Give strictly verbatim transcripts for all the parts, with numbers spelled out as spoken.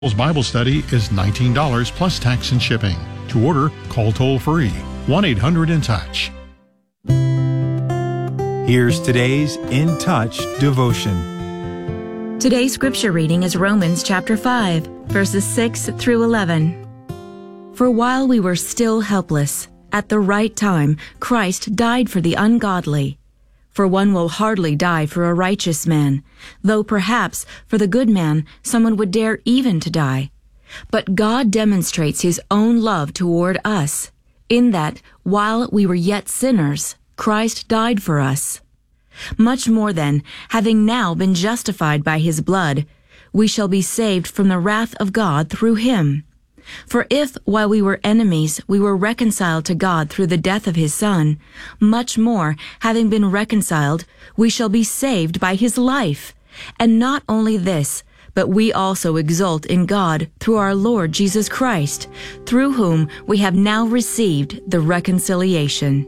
Bible study is nineteen dollars plus tax and shipping. To order, call toll-free one eight hundred in touch. Here's today's In Touch devotion. Today's scripture reading is Romans chapter five, verses six through eleven. For while we were still helpless, at the right time, Christ died for the ungodly. For one will hardly die for a righteous man, though perhaps for the good man someone would dare even to die. But God demonstrates His own love toward us, in that, while we were yet sinners, Christ died for us. Much more then, having now been justified by His blood, we shall be saved from the wrath of God through Him. For if, while we were enemies, we were reconciled to God through the death of His Son, much more, having been reconciled, we shall be saved by His life. And not only this, but we also exult in God through our Lord Jesus Christ, through whom we have now received the reconciliation.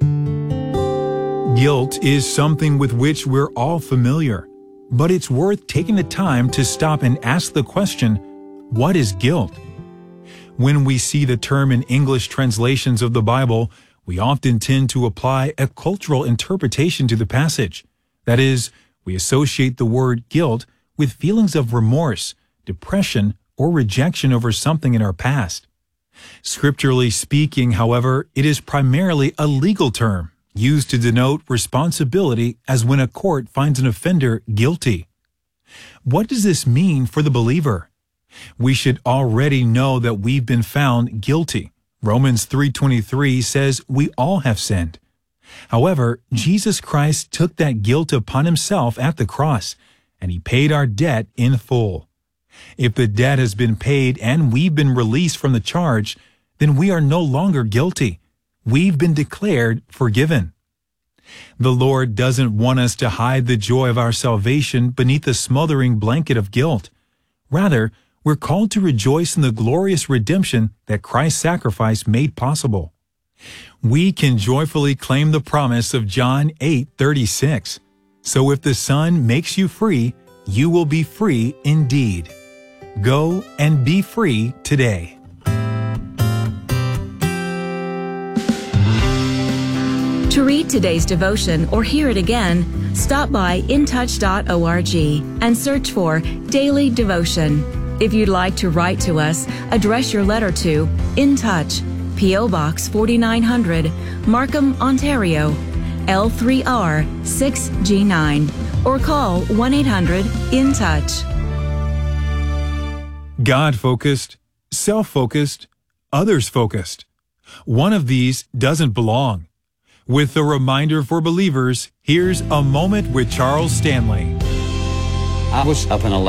Guilt is something with which we're all familiar, but it's worth taking the time to stop and ask the question, what is guilt? When we see the term in English translations of the Bible, we often tend to apply a cultural interpretation to the passage. That is, we associate the word guilt with feelings of remorse, depression, or rejection over something in our past. Scripturally speaking, however, it is primarily a legal term used to denote responsibility as when a court finds an offender guilty. What does this mean for the believer? We should already know that we've been found guilty. Romans three twenty-three says we all have sinned. However, Jesus Christ took that guilt upon Himself at the cross, and He paid our debt in full. If the debt has been paid and we've been released from the charge, then we are no longer guilty. We've been declared forgiven. The Lord doesn't want us to hide the joy of our salvation beneath the smothering blanket of guilt. Rather, we're called to rejoice in the glorious redemption that Christ's sacrifice made possible. We can joyfully claim the promise of John eight thirty-six. So if the Son makes you free, you will be free indeed. Go and be free today. To read today's devotion or hear it again, stop by in touch dot org and search for Daily Devotion. If you'd like to write to us, address your letter to In Touch, P O Box forty-nine hundred, Markham, Ontario, L three R six G nine, or call one eight hundred in touch. God-focused, self-focused, others-focused. One of these doesn't belong. With a reminder for believers, here's A Moment with Charles Stanley. I was up in a